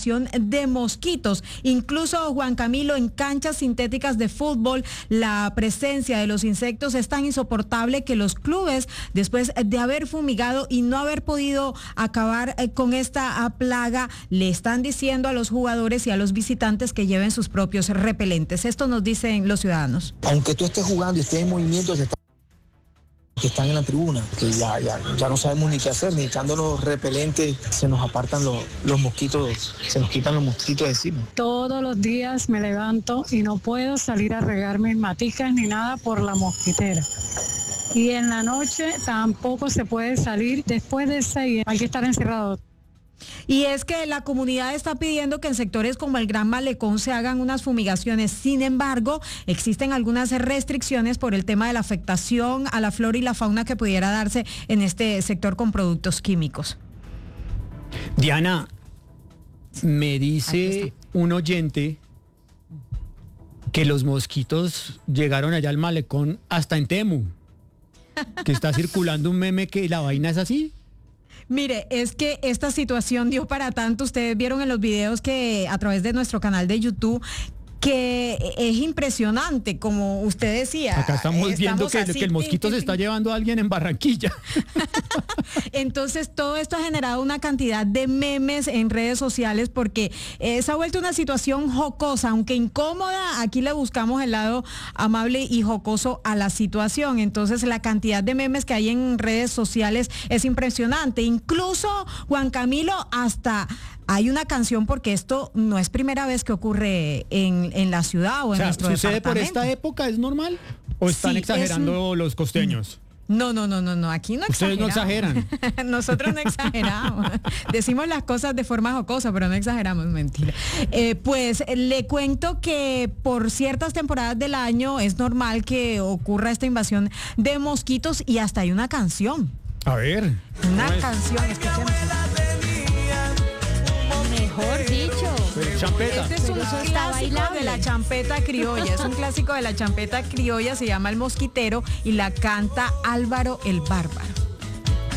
invasión de mosquitos. Incluso, Juan Camilo, en canchas sintéticas de fútbol, la presencia de los insectos es tan insoportable que los clubes, después de haber fumigado y no haber podido acabar con esta plaga, le están diciendo a los jugadores y a los visitantes que lleven sus propios repelentes. Esto nos dicen los ciudadanos. Aunque tú estés jugando y estés en movimiento, que están en la tribuna, que ya no sabemos ni qué hacer, necesitando los repelentes, se nos apartan los mosquitos, se nos quitan los mosquitos de encima. Todos los días me levanto y no puedo salir a regar mis maticas ni nada por la mosquitera. Y en la noche tampoco se puede salir después de 6, hay que estar encerrado. Y es que la comunidad está pidiendo que en sectores como el Gran Malecón se hagan unas fumigaciones. Sin embargo, existen algunas restricciones por el tema de la afectación a la flora y la fauna que pudiera darse en este sector con productos químicos. Diana, me dice un oyente que los mosquitos llegaron allá al Malecón hasta en Temu, que está circulando un meme que la vaina es así. Mire, es que esta situación dio para tanto. Ustedes vieron en los videos que a través de nuestro canal de YouTube que es impresionante, como usted decía. Acá estamos viendo que el mosquito se está llevando a alguien en Barranquilla. Entonces, todo esto ha generado una cantidad de memes en redes sociales porque se ha vuelto una situación jocosa, aunque incómoda. Aquí le buscamos el lado amable y jocoso a la situación. Entonces, la cantidad de memes que hay en redes sociales es impresionante. Incluso, Juan Camilo, hasta hay una canción, porque esto no es primera vez que ocurre en la ciudad o en nuestro departamento. ¿Sucede por esta época? ¿Es normal? ¿O están exagerando los costeños? No, aquí no exageramos. Ustedes no exageran. Nosotros no exageramos. Decimos las cosas de forma jocosa, pero no exageramos, mentira. Pues le cuento que por ciertas temporadas del año es normal que ocurra esta invasión de mosquitos y hasta hay una canción. A ver. Una canción, escuchemos. Mejor dicho. Champeta. Este es un clásico de la champeta criolla. Es un clásico de la champeta criolla, se llama El Mosquitero y la canta Álvaro el Bárbaro.